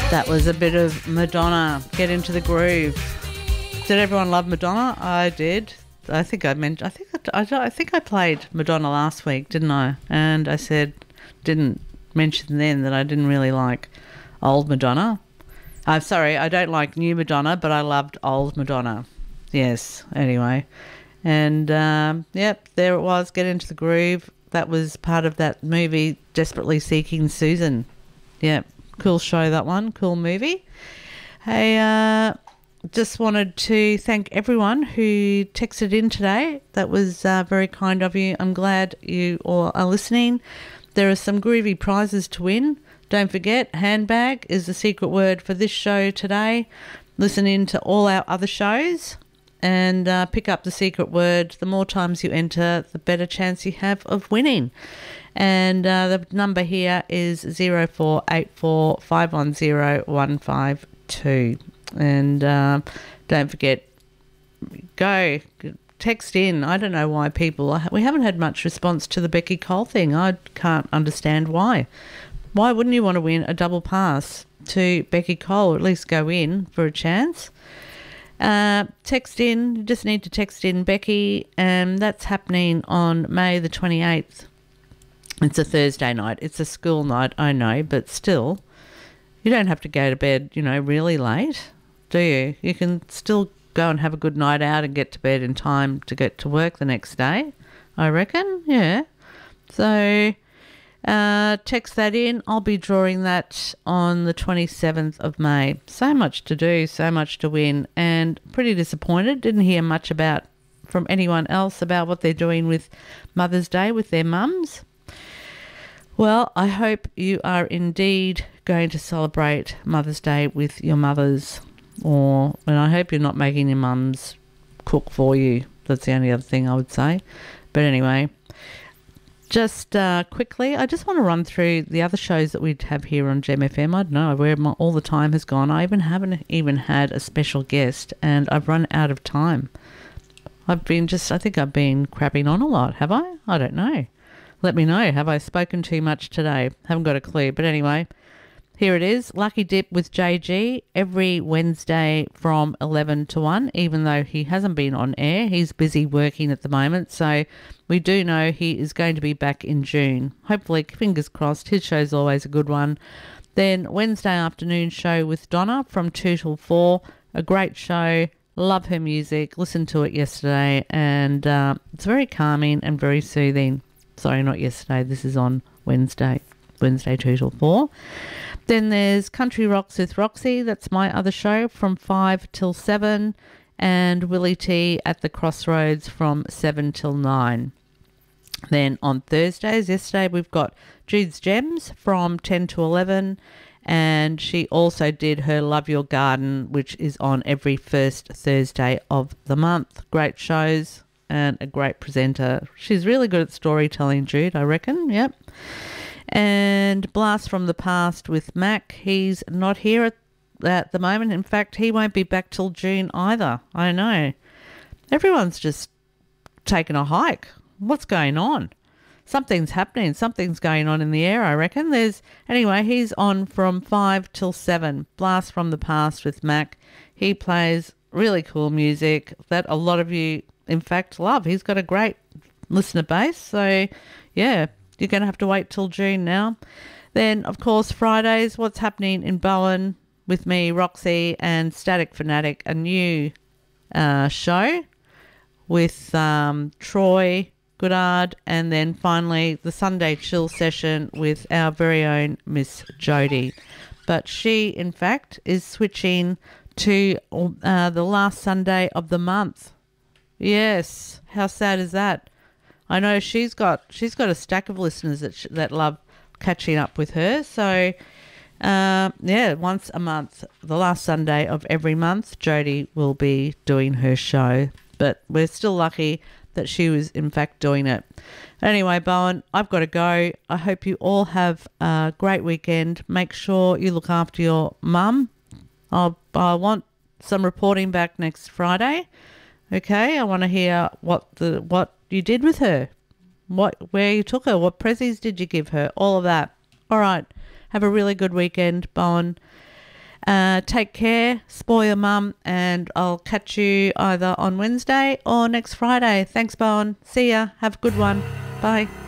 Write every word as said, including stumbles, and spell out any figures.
That was a bit of Madonna. Get into the groove. Did everyone love Madonna? I did. I think I meant. I think I, I, I think I played Madonna last week, didn't I? And I said, didn't mention then that I didn't really like old Madonna. I'm sorry, I don't like new Madonna, but I loved old Madonna. Yes. Anyway, and um, yep, there it was. Get into the groove. That was part of that movie, Desperately Seeking Susan. Yep. Cool show, that one. Cool movie. Hey, uh, just wanted to thank everyone who texted in today. That was uh, very kind of you. I'm glad you all are listening. There are some groovy prizes to win. Don't forget, handbag is the secret word for this show today. Listen in to all our other shows and uh, pick up the secret word. The more times you enter, the better chance you have of winning. And uh, the number here is zero four eight four five one zero one five two. And uh, don't forget, go, text in. I don't know why people... We haven't had much response to the Becky Cole thing. I can't understand why. Why wouldn't you want to win a double pass to Becky Cole? Or at least go in for a chance. Uh, text in. You just need to text in Becky. And that's happening on May the twenty-eighth. It's a Thursday night. It's a school night, I know, but still, you don't have to go to bed, you know, really late, do you? You can still go and have a good night out and get to bed in time to get to work the next day, I reckon, yeah. So, uh, text that in. I'll be drawing that on the twenty-seventh of May. So much to do, so much to win, and pretty disappointed. Didn't hear much about from anyone else about what they're doing with Mother's Day with their mums. Well, I hope you are indeed going to celebrate Mother's Day with your mothers, or and I hope you're not making your mums cook for you. That's the only other thing I would say. But anyway, just uh, quickly, I just want to run through the other shows that we have here on Gem F M. I don't know where my, all the time has gone. I even haven't even had a special guest, and I've run out of time. I've been just, I think I've been crapping on a lot, have I? I don't know. Let me know. Have I spoken too much today? Haven't got a clue. But anyway, here it is. Lucky Dip with J G every Wednesday from eleven to one, even though he hasn't been on air. He's busy working at the moment. So we do know he is going to be back in June. Hopefully, fingers crossed. His show's always a good one. Then Wednesday afternoon show with Donna from two till four. A great show. Love her music. Listened to it yesterday. And uh, it's very calming and very soothing. Sorry, not yesterday. This is on Wednesday. Wednesday two till four. Then there's Country Rocks with Roxy. That's my other show from five till seven. And Willie T at the Crossroads from seven till nine. Then on Thursdays, yesterday we've got Jude's Gems from ten to eleven. And she also did her Love Your Garden, which is on every first Thursday of the month. Great shows. And a great presenter. She's really good at storytelling, Jude, I reckon. Yep. And Blast from the Past with Mac. He's not here at, at the moment. In fact, he won't be back till June either. I know. Everyone's just taken a hike. What's going on? Something's happening. Something's going on in the air, I reckon. There's anyway, he's on from five till seven. Blast from the Past with Mac. He plays really cool music that a lot of you in fact love. He's got a great listener base, so yeah, you're going to have to wait till June now. Then of course Fridays, What's Happening in Bowen with me, Roxy, and Static Fanatic, a new uh, show with um, Troy Goodard, and then finally the Sunday Chill session with our very own Miss Jody. But she in fact is switching to uh, the last Sunday of the month. Yes, how sad is that? I know she's got she's got a stack of listeners that sh- that love catching up with her. So, uh, yeah, once a month, the last Sunday of every month, Jodie will be doing her show. But we're still lucky that she was in fact doing it. Anyway, Bowen, I've got to go. I hope you all have a great weekend. Make sure you look after your mum. I'll, I want some reporting back next Friday. Okay, I want to hear what the what you did with her, what where you took her, what prezzies did you give her, all of that. All right, have a really good weekend, Bowen. Uh, take care, spoil your mum, and I'll catch you either on Wednesday or next Friday. Thanks, Bowen. See ya. Have a good one. Bye.